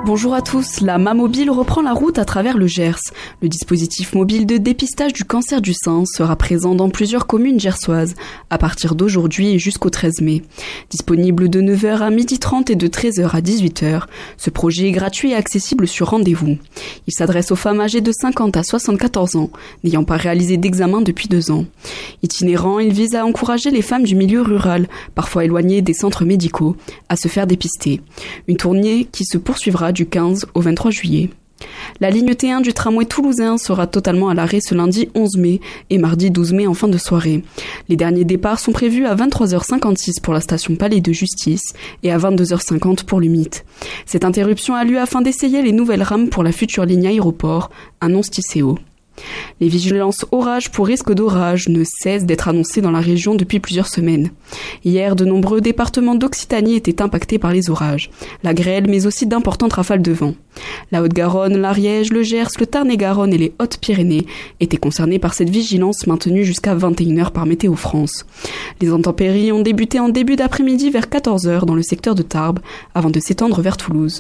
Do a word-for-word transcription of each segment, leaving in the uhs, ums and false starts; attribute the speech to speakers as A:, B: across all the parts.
A: Bonjour à tous, la Mamobile reprend la route à travers le Gers. Le dispositif mobile de dépistage du cancer du sein sera présent dans plusieurs communes gersoises à partir d'aujourd'hui et jusqu'au treize mai. Disponible de neuf heures à midi trente et de treize heures à dix-huit heures, ce projet est gratuit et accessible sur rendez-vous. Il s'adresse aux femmes âgées de cinquante à soixante-quatorze ans, n'ayant pas réalisé d'examen depuis deux ans. Itinérant, il vise à encourager les femmes du milieu rural, parfois éloignées des centres médicaux, à se faire dépister. Une tournée qui se poursuivra du quinze au vingt-trois juillet. La ligne T un du tramway toulousain sera totalement à l'arrêt ce lundi onze mai et mardi douze mai en fin de soirée. Les derniers départs sont prévus à vingt-trois heures cinquante-six pour la station Palais de Justice et à vingt-deux heures cinquante pour le Mythe. Cette interruption a lieu afin d'essayer les nouvelles rames pour la future ligne aéroport, annonce Tisséo. Les vigilances orage pour risque d'orage ne cessent d'être annoncées dans la région depuis plusieurs semaines. Hier, de nombreux départements d'Occitanie étaient impactés par les orages, la grêle, mais aussi d'importantes rafales de vent. La Haute-Garonne, l'Ariège, le Gers, le Tarn-et-Garonne et les Hautes-Pyrénées étaient concernés par cette vigilance maintenue jusqu'à vingt et une heures par Météo France. Les intempéries ont débuté en début d'après-midi vers quatorze heures dans le secteur de Tarbes, avant de s'étendre vers Toulouse.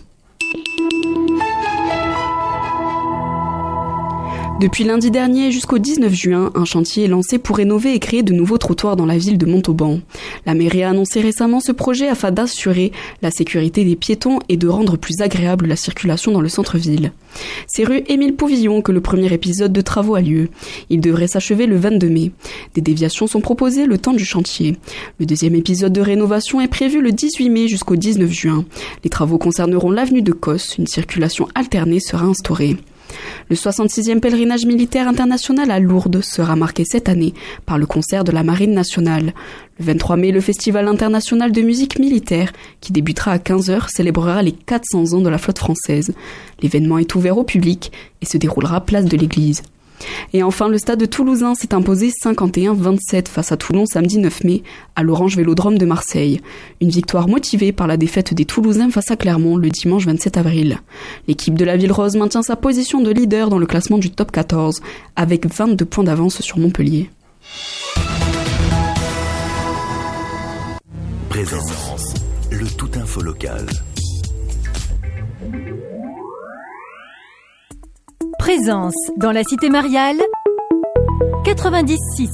A: Depuis lundi dernier jusqu'au dix-neuf juin, un chantier est lancé pour rénover et créer de nouveaux trottoirs dans la ville de Montauban. La mairie a annoncé récemment ce projet afin d'assurer la sécurité des piétons et de rendre plus agréable la circulation dans le centre-ville. C'est rue Émile Pouvillon que le premier épisode de travaux a lieu. Il devrait s'achever le vingt-deux mai. Des déviations sont proposées le temps du chantier. Le deuxième épisode de rénovation est prévu le dix-huit mai jusqu'au dix-neuf juin. Les travaux concerneront l'avenue de Cos. Une circulation alternée sera instaurée. Le soixante-sixième pèlerinage militaire international à Lourdes sera marqué cette année par le concert de la Marine nationale. Le vingt-trois mai, le Festival international de musique militaire, qui débutera à quinze heures, célébrera les quatre cents ans de la flotte française. L'événement est ouvert au public et se déroulera place de l'église. Et enfin, le stade toulousain s'est imposé cinquante et un à vingt-sept face à Toulon samedi neuf mai à l'Orange Vélodrome de Marseille. Une victoire motivée par la défaite des Toulousains face à Clermont le dimanche vingt-sept avril. L'équipe de la Ville Rose maintient sa position de leader dans le classement du top quatorze avec vingt-deux points d'avance sur Montpellier.
B: Présence, le tout info local.
C: Présence dans la cité mariale quatre-vingt-dix six.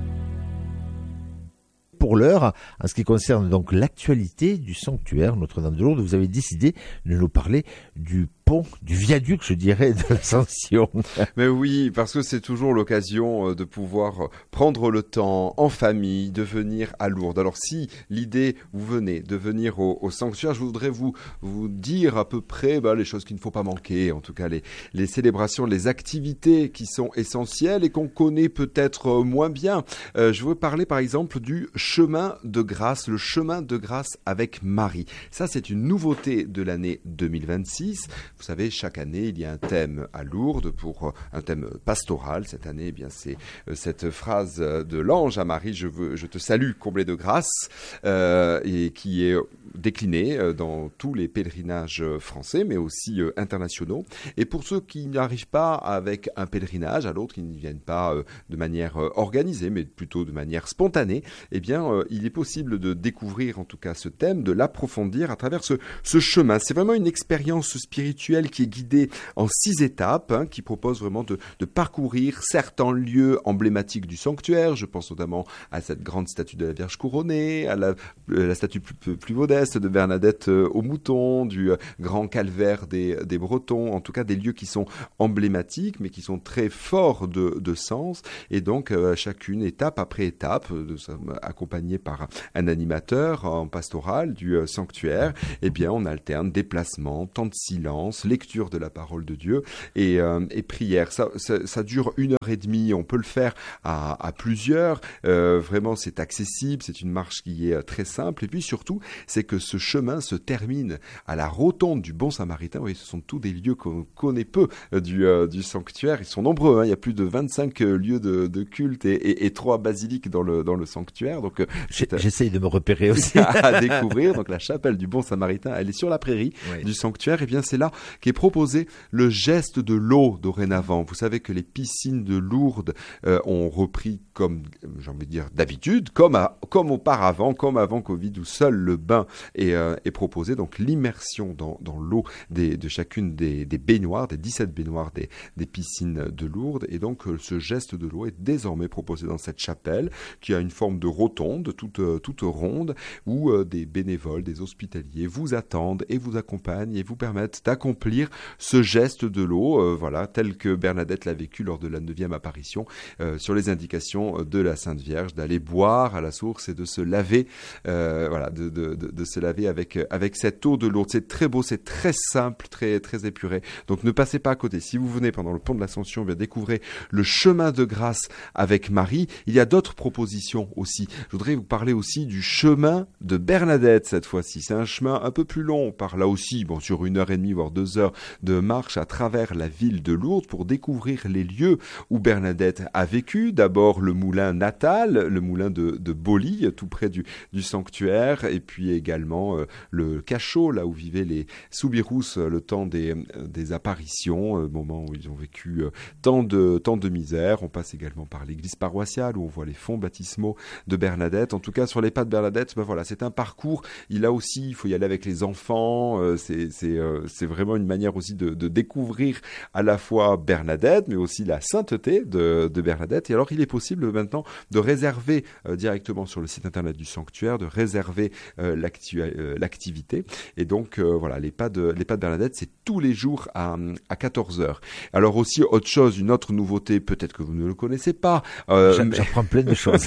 D: Pour l'heure, en ce qui concerne donc l'actualité du sanctuaire Notre-Dame de Lourdes, vous avez décidé de nous parler du pont, du viaduc, je dirais, de l'Ascension.
E: Mais oui, parce que c'est toujours l'occasion de pouvoir prendre le temps en famille de venir à Lourdes. Alors si l'idée, vous venez de venir au, au sanctuaire, je voudrais vous, vous dire à peu près bah, les choses qu'il ne faut pas manquer, en tout cas les, les célébrations, les activités qui sont essentielles et qu'on connaît peut-être moins bien. Euh, je veux parler par exemple du chemin de grâce, le chemin de grâce avec Marie. Ça, c'est une nouveauté de l'année deux mille vingt-six. Vous savez, chaque année, il y a un thème à Lourdes, pour un thème pastoral. Cette année, eh bien, c'est cette phrase de l'ange à Marie, je, veux, je te salue, comblée de grâce, euh, et qui est déclinée dans tous les pèlerinages français, mais aussi euh, internationaux. Et pour ceux qui n'arrivent pas avec un pèlerinage, à l'autre, qui ne viennent pas euh, de manière euh, organisée, mais plutôt de manière spontanée, eh bien, euh, il est possible de découvrir en tout cas ce thème, de l'approfondir à travers ce, ce chemin. C'est vraiment une expérience spirituelle qui est guidée en six étapes, hein, qui propose vraiment de, de parcourir certains lieux emblématiques du sanctuaire. Je pense notamment à cette grande statue de la Vierge couronnée, à la, euh, la statue plus, plus modeste de Bernadette euh, au mouton, du euh, grand calvaire des, des Bretons, en tout cas des lieux qui sont emblématiques, mais qui sont très forts de, de sens. Et donc, euh, chacune, étape après étape, nous sommes accompagnés par un animateur en pastoral du euh, sanctuaire, eh bien, on alterne déplacement, temps de silence, lecture de la parole de Dieu et, euh, et prière. Ça, ça, ça dure une heure et demie. On peut le faire à, à plusieurs. Euh, vraiment, c'est accessible. C'est une marche qui est très simple. Et puis surtout, c'est que ce chemin se termine à la rotonde du Bon Samaritain. Vous voyez, ce sont tous des lieux qu'on connaît peu du, euh, du sanctuaire. Ils sont nombreux. Hein. Il y a plus de vingt-cinq lieux de, de culte et, et, et trois basiliques dans le, dans le sanctuaire. Donc, euh,
D: j'essaye de me repérer aussi.
E: à découvrir. Donc, la chapelle du Bon Samaritain, elle est sur la prairie oui. du sanctuaire. Et bien, c'est là qui est proposé le geste de l'eau dorénavant. Vous savez que les piscines de Lourdes euh, ont repris comme, j'ai envie de dire, d'habitude, comme, à, comme auparavant, comme avant Covid, où seul le bain et, euh, et proposer donc l'immersion dans, dans l'eau des, de chacune des, des baignoires, des dix-sept baignoires des, des piscines de Lourdes. Et donc euh, ce geste de l'eau est désormais proposé dans cette chapelle qui a une forme de rotonde toute, euh, toute ronde où euh, des bénévoles, des hospitaliers vous attendent et vous accompagnent et vous permettent d'accomplir ce geste de l'eau, euh, voilà, tel que Bernadette l'a vécu lors de la neuvième apparition, euh, sur les indications de la Sainte Vierge, d'aller boire à la source et de se laver, euh, voilà, de, de, de, de se laver avec, avec cette eau de Lourdes. C'est très beau, c'est très simple, très, très épuré. Donc ne passez pas à côté. Si vous venez pendant le pont de l'Ascension, eh bien découvrez le chemin de grâce avec Marie. Il y a d'autres propositions aussi. Je voudrais vous parler aussi du chemin de Bernadette cette fois-ci. C'est un chemin un peu plus long, par là aussi, bon, sur une heure et demie, voire deux heures de marche à travers la ville de Lourdes pour découvrir les lieux où Bernadette a vécu. D'abord le moulin natal, le moulin de, de Boli, tout près du, du sanctuaire, et puis également euh, le cachot, là où vivaient les soubirous euh, le temps des, des apparitions, euh, moment où ils ont vécu euh, tant de, tant de misère. On passe également par l'église paroissiale où on voit les fonts baptismaux de Bernadette. En tout cas, sur les pas de Bernadette, ben voilà, c'est un parcours. Il a aussi, il faut y aller avec les enfants. Euh, c'est, c'est, euh, c'est vraiment une manière aussi de, de découvrir à la fois Bernadette, mais aussi la sainteté de, de Bernadette. Et alors, il est possible maintenant de réserver euh, directement sur le site internet du sanctuaire, de réserver euh, l'actu- euh, l'activité. Et donc, euh, voilà, les pas de, les pas de Bernadette, c'est tous les jours à, à quatorze heures. Alors aussi, autre chose, une autre nouveauté, peut-être que vous ne le connaissez pas.
D: Euh, J'a- mais... J'apprends plein de choses.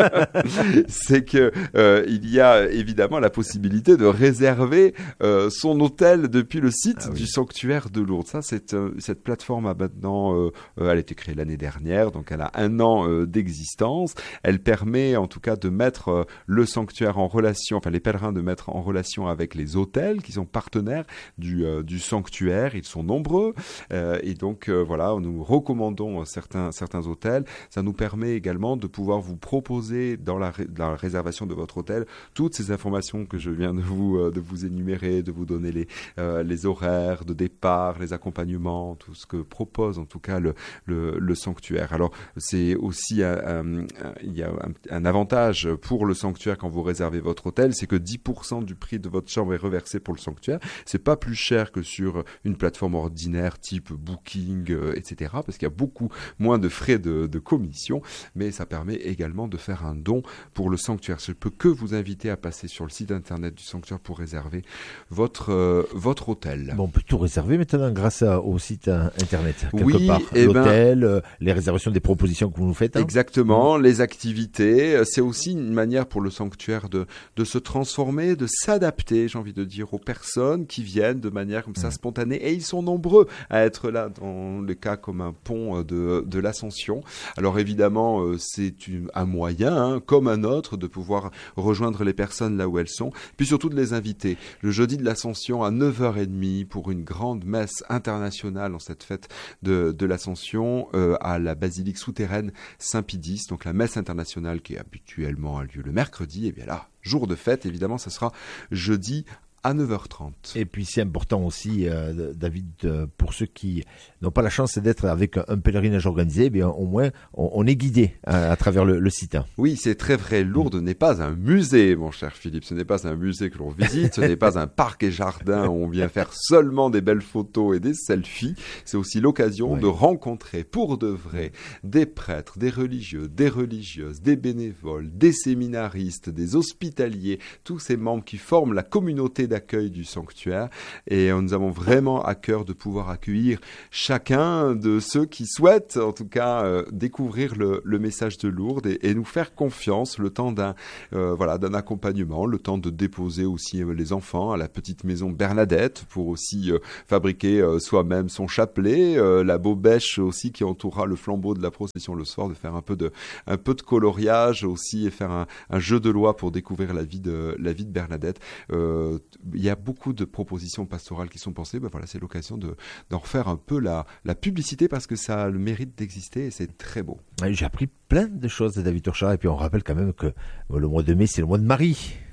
E: C'est que euh, il y a évidemment la possibilité de réserver euh, son hôtel depuis le site ah, oui. du sanctuaire de Lourdes. Ça, c'est, euh, cette plateforme a maintenant, euh, euh, elle a été créée l'année dernière, donc elle a un an euh, d'existence. Elle permet en tout cas de mettre euh, le sanctuaire en relation, enfin les pèlerins de mettre en relation avec les hôtels qui sont partenaires du, euh, du sanctuaire. Ils sont nombreux euh, et donc euh, voilà, nous recommandons certains, certains hôtels. Ça nous permet également de pouvoir vous proposer dans la, ré- dans la réservation de votre hôtel toutes ces informations que je viens de vous, euh, de vous énumérer, de vous donner les, euh, les horaires de départ, les accompagnements, tout ce que propose en tout cas le, le, le sanctuaire. Alors c'est aussi un, un, un, il y a un, un avantage pour le sanctuaire quand vous réservez votre hôtel, c'est que dix pour cent du prix de votre chambre est reversé pour le sanctuaire. C'est pas plus cher que sur une plateforme ordinaire type Booking, euh, et cetera. Parce qu'il y a beaucoup moins de frais de, de commission, mais ça permet également de faire un don pour le sanctuaire. Je peux que vous inviter à passer sur le site internet du sanctuaire pour réserver votre euh, votre hôtel.
D: Bon, on peut tout réserver maintenant grâce à, au site internet quelque
E: oui,
D: part.
E: Eh
D: L'hôtel,
E: ben,
D: euh, les réservations des propositions que vous nous faites. Hein.
E: Exactement, mmh. les activités. C'est aussi une manière pour le sanctuaire de de se transformer, de s'adapter, j'ai envie de dire, aux personnes qui viennent de manière comme ça mmh. spontanée. Et ils sont nombreux à être là dans le cas comme un pont de de l'Ascension. Alors évidemment, euh, c'est une, un moyen, hein, comme un autre, de pouvoir rejoindre les personnes là où elles sont, puis surtout de les inviter. Le jeudi de l'Ascension à neuf heures trente pour une grande messe internationale en cette fête de, de l'Ascension euh, à la basilique souterraine Saint-Pidis, donc la messe internationale qui habituellement a lieu le mercredi, et bien là, jour de fête, évidemment, ça sera jeudi à neuf heures trente.
D: Et puis c'est important aussi, euh, David, euh, pour ceux qui n'ont pas la chance d'être avec un pèlerinage organisé, eh bien au moins on, on est guidé à, à travers le, le site.
E: Oui, c'est très vrai. Lourdes mmh. n'est pas un musée, mon cher Philippe. Ce n'est pas un musée que l'on visite, ce n'est pas un parc et jardin où on vient faire seulement des belles photos et des selfies. C'est aussi l'occasion oui. de rencontrer pour de vrai des prêtres, des religieux, des religieuses, des bénévoles, des séminaristes, des hospitaliers, tous ces membres qui forment la communauté d'accueil du sanctuaire, et nous avons vraiment à cœur de pouvoir accueillir chacun de ceux qui souhaitent en tout cas euh, découvrir le, le message de Lourdes et, et nous faire confiance le temps d'un euh, voilà d'un accompagnement, le temps de déposer aussi euh, les enfants à la petite maison Bernadette pour aussi euh, fabriquer euh, soi-même son chapelet, euh, la bobèche aussi qui entourera le flambeau de la procession le soir, de faire un peu de un peu de coloriage aussi et faire un, un jeu de loi pour découvrir la vie de la vie de Bernadette. Euh, il y a beaucoup de propositions pastorales qui sont pensées. Ben voilà, c'est l'occasion de, d'en refaire un peu la, la publicité parce que ça a le mérite d'exister et c'est très beau.
D: J'ai appris plein de choses de David Torchard et puis on rappelle quand même que le mois de mai, c'est le mois de Marie.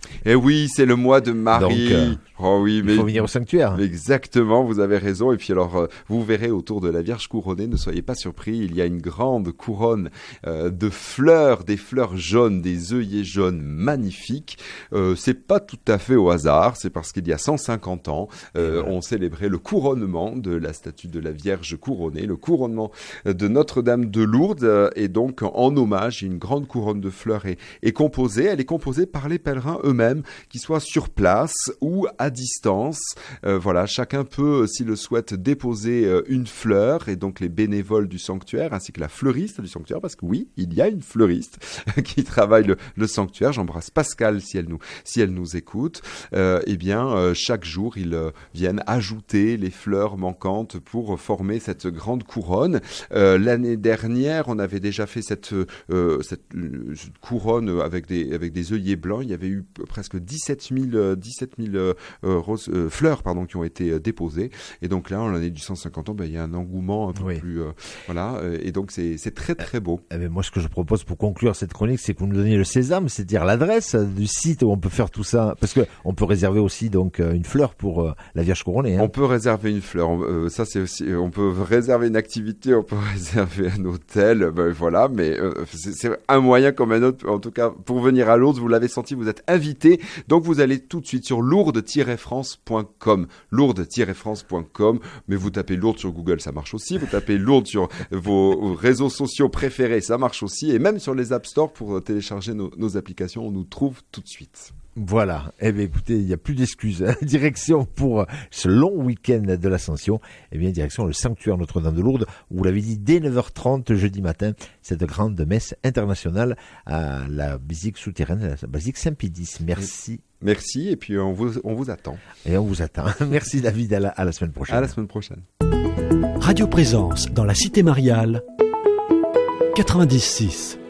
E: Eh oui, c'est le mois de Marie.
D: Donc, euh,
E: oh oui,
D: il
E: mais
D: faut venir au sanctuaire.
E: Exactement, vous avez raison. Et puis alors, euh, vous verrez autour de la Vierge couronnée, ne soyez pas surpris, il y a une grande couronne euh, de fleurs, des fleurs jaunes, des œillets jaunes magnifiques. Euh, c'est pas tout à fait au hasard, c'est parce qu'il y a cent cinquante ans, euh, voilà. on célébrait le couronnement de la statue de la Vierge couronnée, le couronnement de Notre-Dame de Lourdes. Et donc, en hommage, une grande couronne de fleurs est, est composée. Elle est composée par les pèlerins eux-mêmes, qu'ils soient sur place ou à distance. Euh, voilà, chacun peut, s'il le souhaite, déposer euh, une fleur, et donc les bénévoles du sanctuaire, ainsi que la fleuriste du sanctuaire, parce que oui, il y a une fleuriste qui travaille le, le sanctuaire. J'embrasse Pascal si elle nous, si elle nous écoute. Euh, eh bien, euh, chaque jour, ils euh, viennent ajouter les fleurs manquantes pour former cette grande couronne. Euh, l'année dernière, on avait déjà fait cette, euh, cette, euh, cette couronne avec des, avec des œillets blancs. Il y avait eu presque dix-sept mille euh, roses, euh, fleurs pardon, qui ont été euh, déposées. Et donc là, en l'année du cent cinquante ans, ben, il y a un engouement un peu oui. plus... Euh, voilà, euh, et donc c'est, c'est très très beau.
D: Eh ben, moi, ce que je propose pour conclure cette chronique, c'est que vous nous donniez le sésame, c'est-à-dire l'adresse du site où on peut faire tout ça. Parce qu'on peut réserver aussi donc une fleur pour euh, la Vierge couronnée. Hein.
E: On peut réserver une fleur. On, euh, ça, c'est aussi... On peut réserver une activité, on peut réserver un hôtel. Ben, voilà, mais euh, c'est, c'est un moyen comme un autre. En tout cas, pour venir à Lourdes, vous l'avez senti, vous êtes invité. Donc, vous allez tout de suite sur lourdes tiret france point com. lourdes tiret france point com. Mais vous tapez Lourdes sur Google, ça marche aussi. Vous tapez Lourdes sur vos réseaux sociaux préférés, ça marche aussi. Et même sur les App Store pour télécharger nos, nos applications, on nous trouve tout de suite.
D: Voilà. Eh bien, écoutez, il n'y a plus d'excuses. Direction pour ce long week-end de l'Ascension. Eh bien, direction le sanctuaire Notre-Dame de Lourdes, où vous l'avez dit, dès neuf heures trente jeudi matin, cette grande messe internationale à la basilique souterraine, la basilique Saint-Pédis. Merci.
E: Merci, et puis on vous, on vous attend.
D: Et on vous attend. Merci David, à la, à la semaine prochaine.
E: À la semaine prochaine.
F: Radio Présence dans la Cité Mariale, quatre-vingt-dix virgule six.